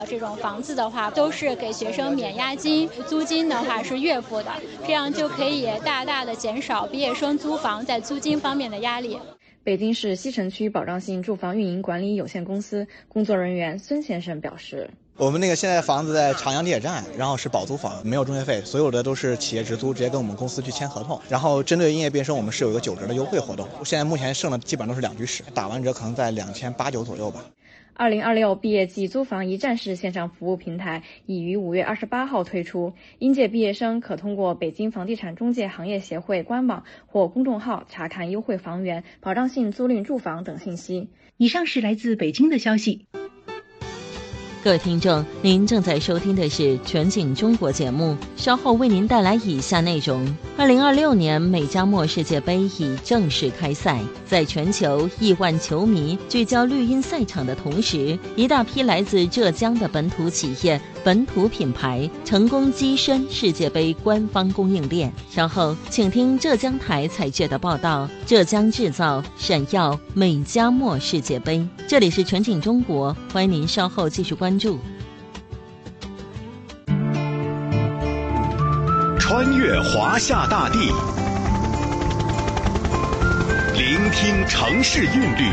这种房子的话，都是给学生免押金，租金的话是月付的，这样就可以大大的减少毕业生租房在租金方面的压力。 北京市西城区保障性住房运营管理有限公司工作人员孙先生表示， 我们现在房子在长阳地铁站，然后是保租房，没有中介费，所有的都是企业直租，直接跟我们公司去签合同。然后针对应届毕业生，我们是有一个9折的优惠活动。现在目前剩的基本上都是2居室，打完折可能在2890左右吧。 2026毕业季租房一站式线上服务平台已于5月28号推出，应届毕业生可通过北京房地产中介行业协会官网或公众号查看优惠房源、保障性租赁住房等信息。 以上是来自北京的消息。 各位听众，您正在收听的是全景中国节目，稍后为您带来以下内容。2026年美加墨世界杯已正式开赛，在全球亿万球迷聚焦绿茵赛场的同时，一大批来自浙江的本土企业、本土品牌成功跻身世界杯官方供应链。稍后请听浙江台采阅的报道：浙江制造闪耀美加墨世界杯。这里是全景中国，欢迎您稍后继续关注。 穿越华夏大地，聆听城市韵律，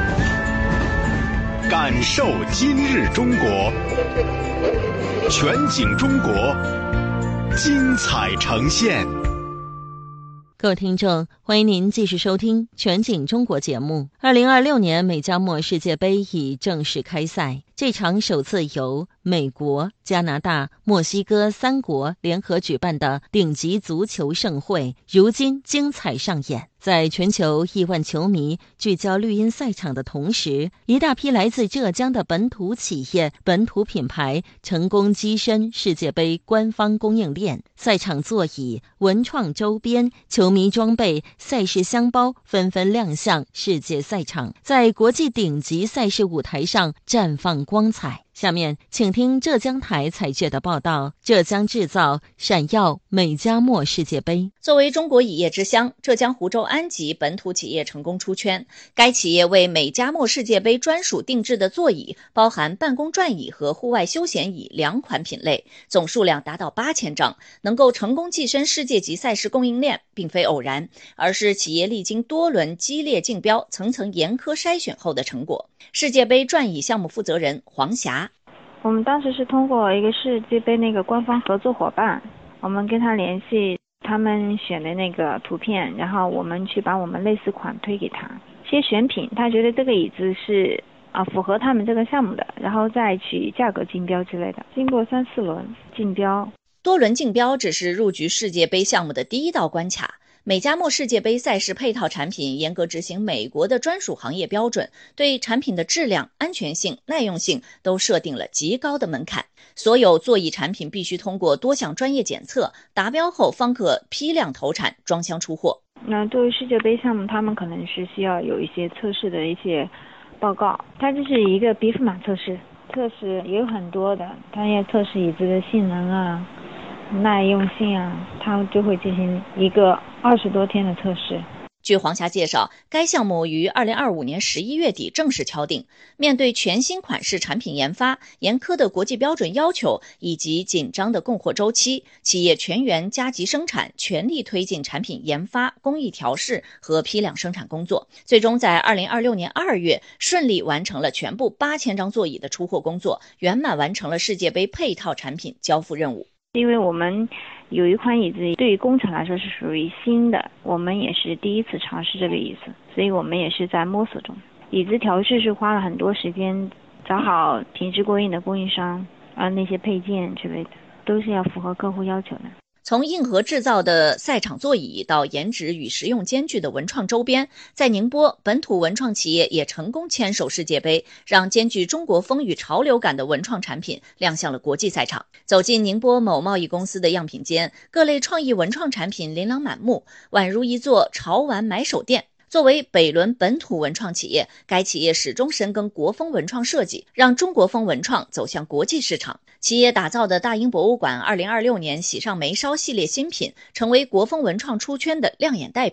感受今日中国。全景中国，精彩呈现。 各位听众，欢迎您继续收听全景中国节目。2026年美加墨世界杯已正式开赛，这场首次由美国、加拿大、墨西哥3国联合举办的顶级足球盛会，如今精彩上演。在全球亿万球迷聚焦绿茵赛场的同时，一大批来自浙江的本土企业、本土品牌成功跻身世界杯官方供应链。赛场座椅、文创周边、球迷装备、赛事箱包纷纷亮相世界赛场，在国际顶级赛事舞台上绽放光彩。下面请听浙江台采阅的报道：浙江制造闪耀美加墨世界杯。 作为中国椅业之乡，浙江湖州安吉本土企业成功出圈。该企业为美加墨世界杯专属定制的座椅，包含办公转椅和户外休闲椅2款品类，总数量达到8000张，能够成功跻身世界级赛事供应链，并非偶然，而是企业历经多轮激烈竞标、层层严苛筛选后的成果。世界杯转椅项目负责人黄霞： 我们当时是通过一个世界杯那个官方合作伙伴，我们跟他联系，他们选的那个图片，然后我们去把我们类似款推给他，先选品，他觉得这个椅子是符合他们这个项目的，然后再去价格竞标之类的。经过3、4轮竞标， 多轮竞标只是入局世界杯项目的第一道关卡。美加墨世界杯赛事配套产品严格执行美国的专属行业标准，对产品的质量、安全性、耐用性都设定了极高的门槛。所有座椅产品必须通过多项专业检测，达标后方可批量投产、装箱出货。 那对于世界杯项目，他们可能是需要有一些测试的一些报告，它这是一个比符码测试，测试也有很多的，它要测试椅子的性能耐用性它就会进行一个20多天的测试。 据黄霞介绍，该项目于2025年11月底正式敲定。面对全新款式产品研发、严苛的国际标准要求以及紧张的供货周期，企业全员加急生产，全力推进产品研发、工艺调试和批量生产工作。最终在2026年2月顺利完成了全部8000张座椅的出货工作，圆满完成了世界杯配套产品交付任务。 因为我们有一款椅子对于工厂来说是属于新的，我们也是第一次尝试这个椅子，所以我们也是在摸索中。椅子调试是花了很多时间，找好品质过硬的供应商，那些配件之类的都是要符合客户要求的。 从硬核制造的赛场座椅到颜值与实用兼具的文创周边，在宁波，本土文创企业也成功牵手世界杯，让兼具中国风与潮流感的文创产品亮相了国际赛场。走进宁波某贸易公司的样品间，各类创意文创产品琳琅满目，宛如一座潮玩买手店。作为北仑本土文创企业，该企业始终深耕国风文创设计，让中国风文创走向国际市场。企业打造的大英博物馆2026年喜上眉梢系列新品，成为国风文创出圈的亮眼代表。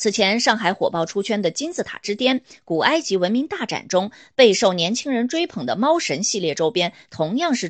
此前，上海火爆出圈的金字塔之巅、古埃及文明大展中备受年轻人追捧的猫神系列周边，同样是